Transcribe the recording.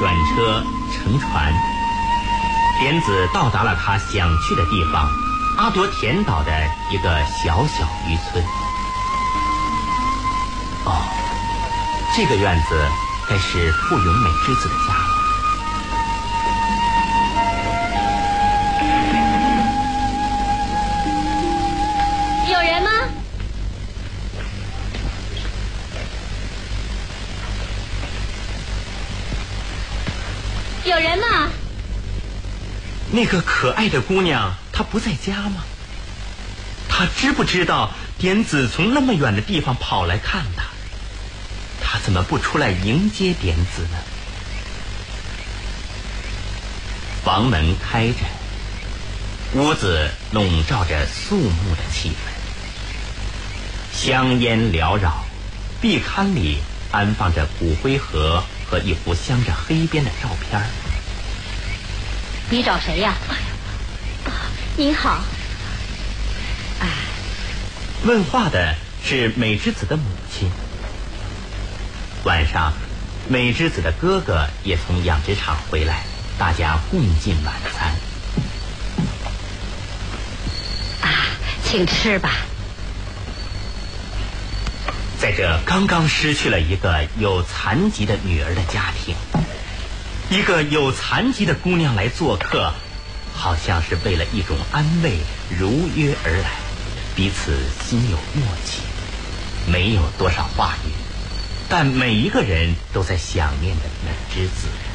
转车乘船，莲子到达了他想去的地方——阿多田岛的一个小小渔村。哦，这个院子该是富永美之子的家了。 有人吗？有人吗？ 那个可爱的姑娘，她不在家吗？她知不知道点子从那么远的地方跑来看她？她怎么不出来迎接点子呢？房门开着，屋子笼罩着肃穆的气氛，香烟缭绕，壁龛里安放着骨灰盒和一幅镶着黑边的照片。 你找谁呀？您好。哎， 问话的是美之子的母亲。晚上，美之子的哥哥也从养殖场回来，大家共进晚餐。 啊，请吃吧。 在这刚刚失去了一个有残疾的女儿的家庭，一个有残疾的姑娘来做客，好像是为了一种安慰如约而来，彼此心有默契，没有多少话语，但每一个人都在想念着美之子。